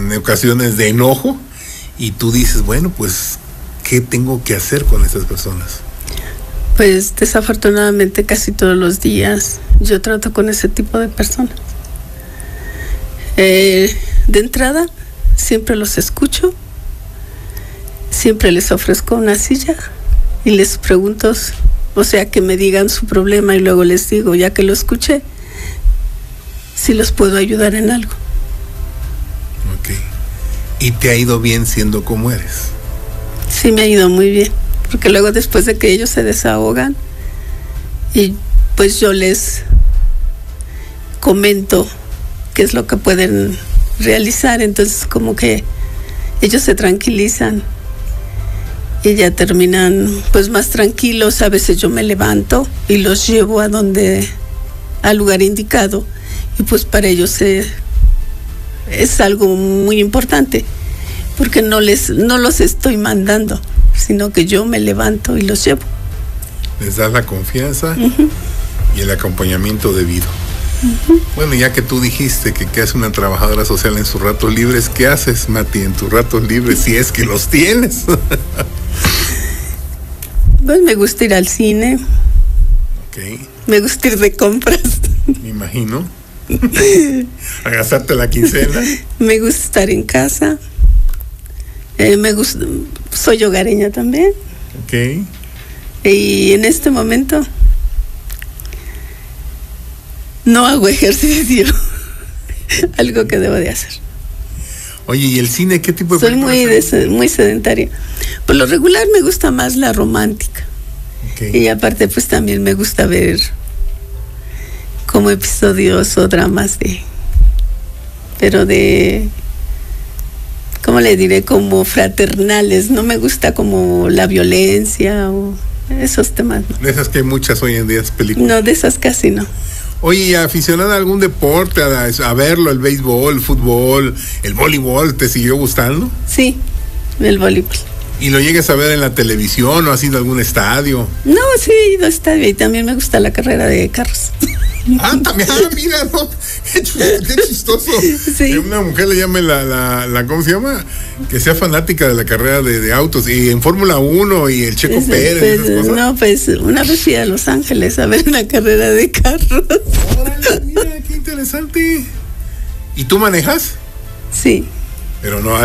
en ocasiones de enojo, y tú dices, bueno, pues, ¿qué tengo que hacer con estas personas? Pues desafortunadamente casi todos los días yo trato con ese tipo de personas. De entrada, siempre los escucho, siempre les ofrezco una silla y les pregunto, o sea, que me digan su problema, y luego les digo, ya que lo escuché, si los puedo ayudar en algo. Ok. ¿Y te ha ido bien siendo como eres? Sí, me ha ido muy bien, porque luego después de que ellos se desahogan, y pues yo les comento qué es lo que pueden realizar, entonces como que ellos se tranquilizan y ya terminan pues más tranquilos. A veces yo me levanto y los llevo al lugar indicado, y pues para ellos es algo muy importante, porque no los estoy mandando, sino que yo me levanto y los llevo. Les das la confianza y el acompañamiento debido. Bueno, ya que tú dijiste que hace una trabajadora social en sus ratos libres, ¿qué haces, Mati, en tus ratos libres, si es que los tienes? Pues me gusta ir al cine. Okay. Me gusta ir de compras. Me imagino. A gastarte la quincena. Me gusta estar en casa. Soy hogareña también. Ok. Y en este momento no hago ejercicio. Algo que debo de hacer. Oye, ¿y el cine qué tipo de películas? Soy muy sedentaria. Por lo regular me gusta más la romántica. Okay. Y aparte pues también me gusta ver como episodios o dramas ¿cómo le diré? Como fraternales. No me gusta como la violencia o esos temas, ¿no? De esas que hay muchas hoy en día películas. No, de esas casi no. Oye, ¿y aficionada a algún deporte, a verlo, el béisbol, el fútbol, el voleibol, te siguió gustando? Sí, el voleibol. ¿Y lo llegas a ver en la televisión o has ido a algún estadio? No, sí he ido a estadio, y también me gusta la carrera de carros. También, mira, ¿no? Qué chistoso. Sí. Una mujer le llame la ¿cómo se llama? Que sea fanática de la carrera de autos, y en Fórmula 1 y el Checo Pérez. Pues, esas cosas. No, pues una vez fui a Los Ángeles a ver una carrera de carros. Órale, mira, qué interesante. ¿Y tú manejas? Sí. Pero no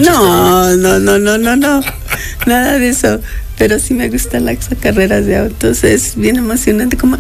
No. Nada de eso. Pero sí me gustan las carreras de autos. Es bien emocionante, como...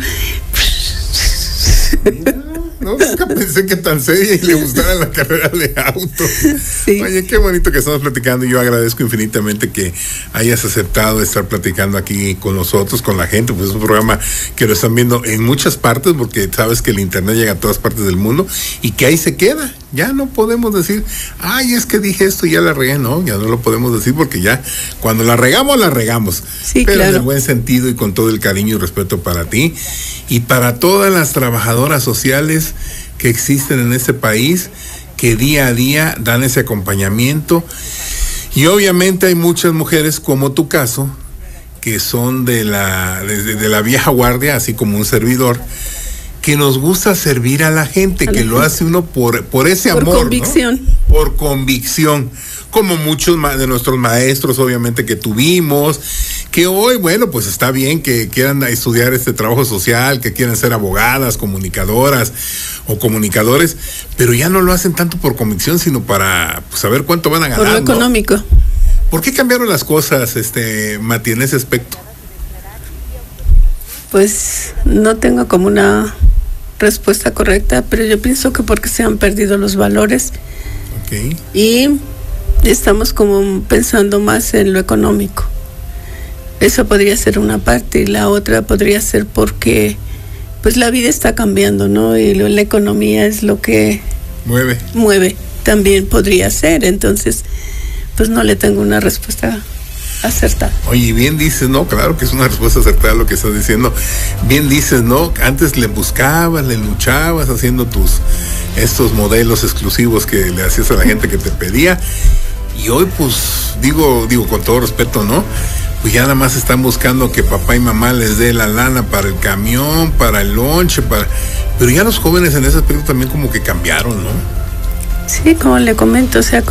No, nunca pensé que tan seria y le gustara la carrera de autos. Sí. Oye, qué bonito que estamos platicando, y yo agradezco infinitamente que hayas aceptado estar platicando aquí con nosotros, con la gente. Pues es un programa que lo están viendo en muchas partes, porque sabes que el internet llega a todas partes del mundo, y que ahí se queda. Ya no podemos decir, ay, es que dije esto y ya la regué. No, ya no lo podemos decir, porque ya cuando la regamos. Sí, pero claro. En el buen sentido y con todo el cariño y respeto para ti y para todas las trabajadoras sociales que existen en este país, que día a día dan ese acompañamiento. Y obviamente hay muchas mujeres, como tu caso, que son de la vieja guardia, así como un servidor, que nos gusta servir a la gente, que lo hace uno por ese amor. Por convicción. ¿No? Por convicción. Como muchos de nuestros maestros, obviamente, que tuvimos, que hoy, bueno, pues está bien que quieran estudiar este trabajo social, que quieran ser abogadas, comunicadoras o comunicadores, pero ya no lo hacen tanto por convicción, sino para saber cuánto van a ganar. Por lo económico. ¿No? ¿Por qué cambiaron las cosas, Mati, en ese aspecto? Pues no tengo como una respuesta correcta, pero yo pienso que porque se han perdido los valores. Okay. Y estamos como pensando más en lo económico. Eso podría ser una parte, y la otra podría ser porque pues la vida está cambiando, ¿no? Y la economía es lo que mueve. También podría ser. Entonces pues no le tengo una respuesta acertada. Oye, bien dices, ¿no? Claro que es una respuesta acertada lo que estás diciendo. Bien dices, ¿no? Antes le buscabas, le luchabas haciendo estos modelos exclusivos que le hacías a la gente que te pedía, y hoy pues digo con todo respeto, ¿no? Pues ya nada más están buscando que papá y mamá les dé la lana para el camión, para el lonche, pero ya los jóvenes en ese aspecto también como que cambiaron, ¿no? Sí, como le comento, o sea,